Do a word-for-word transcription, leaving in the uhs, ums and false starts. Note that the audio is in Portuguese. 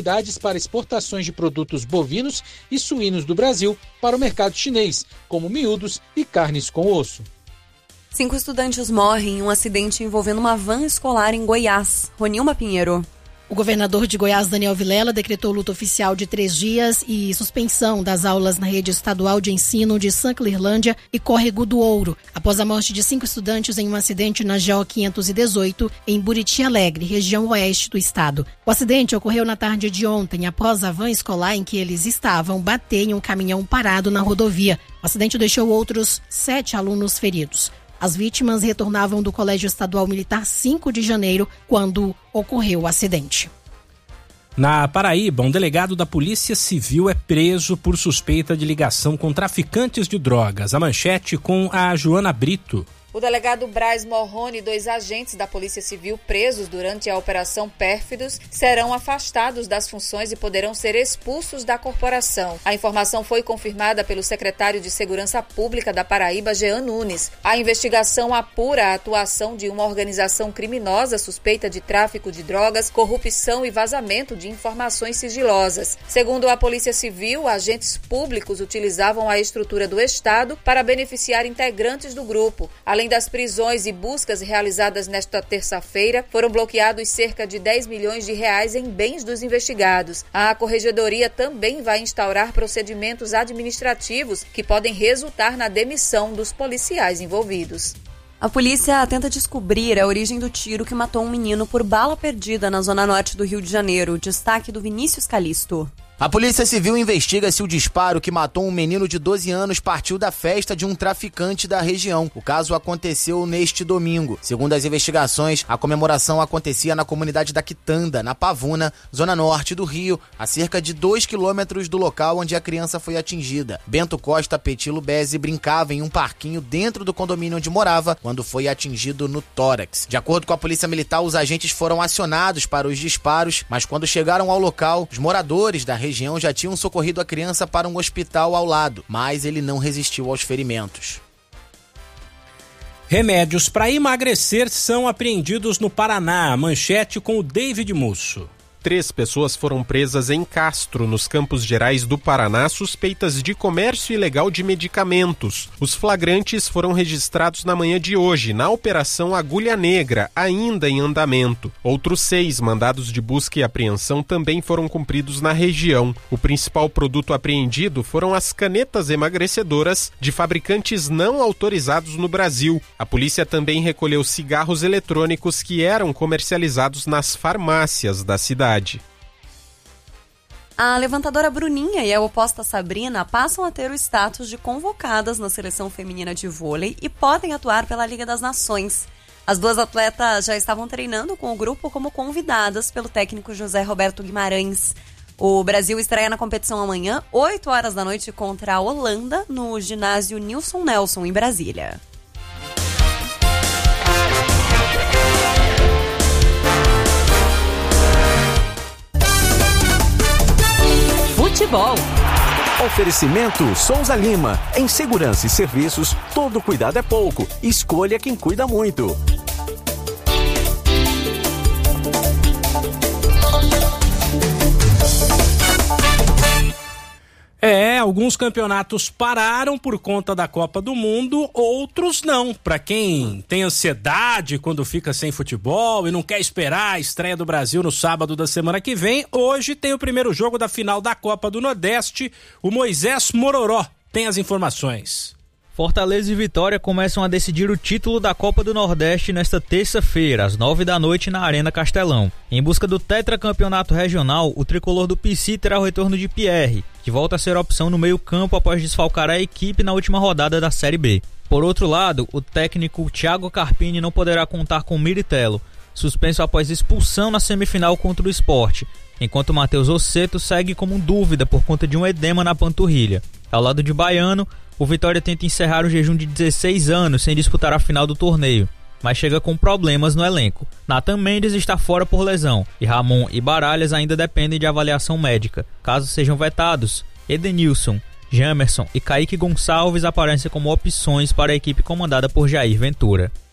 para exportações de produtos bovinos e suínos do Brasil para o mercado chinês, como miúdos e carnes com osso. Cinco estudantes morrem em um acidente envolvendo uma van escolar em Goiás. Ronilma Pinheiro. O governador de Goiás, Daniel Vilela, decretou luto oficial de três dias e suspensão das aulas na rede estadual de ensino de Sanclerlândia e Córrego do Ouro, após a morte de cinco estudantes em um acidente na G O quinhentos e dezoito, em Buriti Alegre, região oeste do estado. O acidente ocorreu na tarde de ontem, após a van escolar em que eles estavam bater em um caminhão parado na rodovia. O acidente deixou outros sete alunos feridos. As vítimas retornavam do Colégio Estadual Militar cinco de janeiro, quando ocorreu o acidente. Na Paraíba, um delegado da Polícia Civil é preso por suspeita de ligação com traficantes de drogas. A manchete com a Joana Brito. O delegado Braz Morrone e dois agentes da Polícia Civil presos durante a Operação Pérfidos serão afastados das funções e poderão ser expulsos da corporação. A informação foi confirmada pelo secretário de Segurança Pública da Paraíba, Jean Nunes. A investigação apura a atuação de uma organização criminosa suspeita de tráfico de drogas, corrupção e vazamento de informações sigilosas. Segundo a Polícia Civil, agentes públicos utilizavam a estrutura do Estado para beneficiar integrantes do grupo. Além das prisões e buscas realizadas nesta terça-feira, foram bloqueados cerca de dez milhões de reais em bens dos investigados. A Corregedoria também vai instaurar procedimentos administrativos que podem resultar na demissão dos policiais envolvidos. A polícia tenta descobrir a origem do tiro que matou um menino por bala perdida na zona norte do Rio de Janeiro. Destaque do Vinícius Calisto. A Polícia Civil investiga se o disparo que matou um menino de doze anos partiu da festa de um traficante da região. O caso aconteceu neste domingo. Segundo as investigações, a comemoração acontecia na comunidade da Quitanda, na Pavuna, zona norte do Rio, a cerca de dois quilômetros do local onde a criança foi atingida. Bento Costa Petilo Bezzi brincava em um parquinho dentro do condomínio onde morava quando foi atingido no tórax. De acordo com a Polícia Militar, os agentes foram acionados para os disparos, mas quando chegaram ao local, os moradores da região região já tinham socorrido a criança para um hospital ao lado, mas ele não resistiu aos ferimentos. Remédios para emagrecer são apreendidos no Paraná. Manchete com o David Musso. Três pessoas foram presas em Castro, nos Campos Gerais do Paraná, suspeitas de comércio ilegal de medicamentos. Os flagrantes foram registrados na manhã de hoje, na Operação Agulha Negra, ainda em andamento. Outros seis mandados de busca e apreensão também foram cumpridos na região. O principal produto apreendido foram as canetas emagrecedoras de fabricantes não autorizados no Brasil. A polícia também recolheu cigarros eletrônicos que eram comercializados nas farmácias da cidade. A levantadora Bruninha e a oposta Sabrina passam a ter o status de convocadas na seleção feminina de vôlei e podem atuar pela Liga das Nações. As duas atletas já estavam treinando com o grupo como convidadas pelo técnico José Roberto Guimarães. O Brasil estreia na competição amanhã, oito horas da noite, contra a Holanda, no ginásio Nilson Nelson, em Brasília. Futebol. Oferecimento Souza Lima. Em segurança e serviços, todo cuidado é pouco. Escolha quem cuida muito. É, alguns campeonatos pararam por conta da Copa do Mundo, outros não. Para quem tem ansiedade quando fica sem futebol e não quer esperar a estreia do Brasil no sábado da semana que vem, hoje tem o primeiro jogo da final da Copa do Nordeste. O Moisés Mororó tem as informações. Fortaleza e Vitória começam a decidir o título da Copa do Nordeste nesta terça-feira, às nove da noite, na Arena Castelão. Em busca do tetracampeonato regional, o tricolor do P C terá o retorno de Pierre, que volta a ser opção no meio-campo após desfalcar a equipe na última rodada da Série B. Por outro lado, o técnico Thiago Carpini não poderá contar com Miritello, suspenso após expulsão na semifinal contra o Sport, enquanto Matheus Osseto segue como dúvida por conta de um edema na panturrilha. Ao lado de Baiano, o Vitória tenta encerrar o jejum de dezesseis anos sem disputar a final do torneio, mas chega com problemas no elenco. Nathan Mendes está fora por lesão e Ramon e Baralhas ainda dependem de avaliação médica. Caso sejam vetados, Edenilson, Jamerson e Kaique Gonçalves aparecem como opções para a equipe comandada por Jair Ventura.